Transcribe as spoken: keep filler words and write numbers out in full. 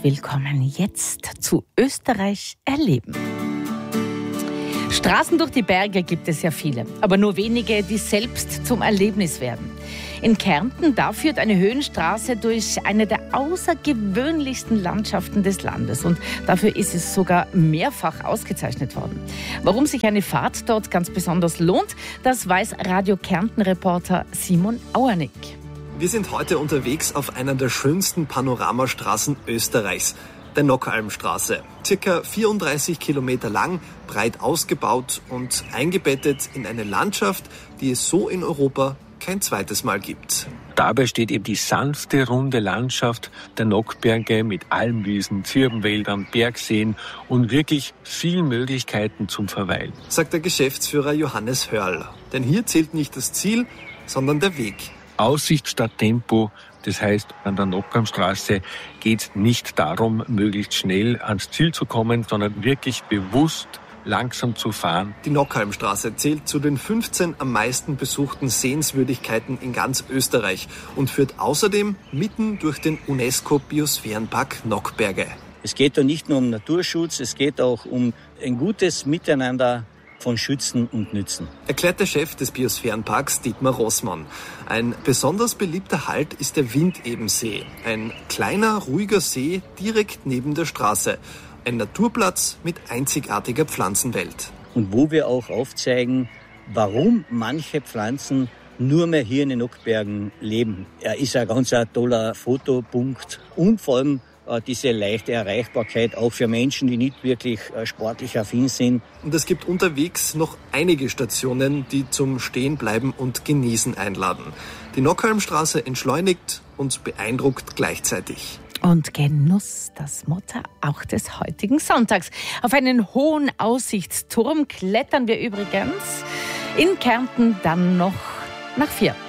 herzlich willkommen jetzt zu Österreich erleben. Straßen durch die Berge gibt es ja viele, aber nur wenige, die selbst zum Erlebnis werden. In Kärnten, da führt eine Höhenstraße durch eine der außergewöhnlichsten Landschaften des Landes. Und dafür ist es sogar mehrfach ausgezeichnet worden. Warum sich eine Fahrt dort ganz besonders lohnt, das weiß Radio Kärnten-Reporter Simon Auernick. Wir sind heute unterwegs auf einer der schönsten Panoramastraßen Österreichs, der Nockalmstraße. Circa vierunddreißig Kilometer lang, breit ausgebaut und eingebettet in eine Landschaft, die es so in Europa kein zweites Mal gibt. Dabei steht eben die sanfte, runde Landschaft der Nockberge mit Almwiesen, Zirbenwäldern, Bergseen und wirklich vielen Möglichkeiten zum Verweilen, sagt der Geschäftsführer Johannes Hörl. Denn hier zählt nicht das Ziel, sondern der Weg. Aussicht statt Tempo, das heißt, an der Nockalmstraße geht es nicht darum, möglichst schnell ans Ziel zu kommen, sondern wirklich bewusst langsam zu fahren. Die Nockalmstraße zählt zu den fünfzehn am meisten besuchten Sehenswürdigkeiten in ganz Österreich und führt außerdem mitten durch den UNESCO-Biosphärenpark Nockberge. Es geht da nicht nur um Naturschutz, es geht auch um ein gutes Miteinander von Schützen und Nützen, erklärt der Chef des Biosphärenparks Dietmar Rossmann. Ein besonders beliebter Halt ist der Windebensee. Ein kleiner, ruhiger See direkt neben der Straße. Ein Naturplatz mit einzigartiger Pflanzenwelt. Und wo wir auch aufzeigen, warum manche Pflanzen nur mehr hier in den Nockbergen leben. Er ist ein ganz ein toller Fotopunkt und vor allem äh, diese leichte Erreichbarkeit auch für Menschen, die nicht wirklich äh, sportlich affin sind. Und es gibt unterwegs noch einige Stationen, die zum Stehenbleiben und Genießen einladen. Die Nockalmstraße entschleunigt und beeindruckt gleichzeitig. Und Genuss, das Motto auch des heutigen Sonntags. Auf einen hohen Aussichtsturm klettern wir übrigens in Kärnten dann noch nach vier.